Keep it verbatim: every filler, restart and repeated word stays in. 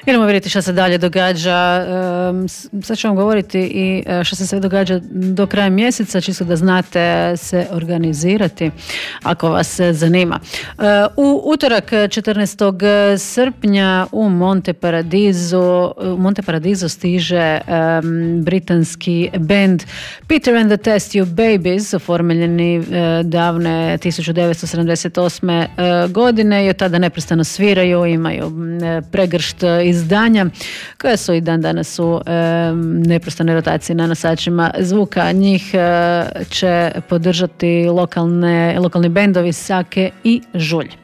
Idemo vidjeti što se dalje događa. Sad ću vam govoriti i što se sve događa do kraja mjeseca, čisto da znate se organizirati ako vas zanima. U utorak četrnaestog srpnja u Monte Paradiso, u Monte Paradiso stiže um, britanski band Peter and the Test Tube Babies, oformeljeni uh, davne tisuću devetsto sedamdeset osme uh, godine i od tada neprestano sviraju, imaju uh, pregršt izdanja koja su i dan danas u e, neprestanoj rotaciji na nosačima zvuka. Njih e, će podržati lokalne, lokalni bendovi Sake i Žulj.